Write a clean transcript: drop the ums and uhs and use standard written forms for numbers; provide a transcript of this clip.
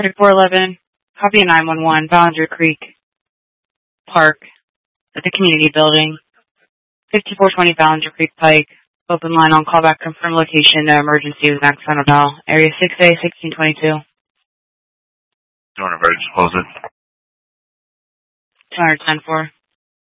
3411, copy 911, Ballinger Creek Park at the community building. 5420 Ballinger Creek Pike. Open line on callback, confirm location, no emergency with Max Hotel. Area 6A, 1622. Doing emergency, close it. 210-4.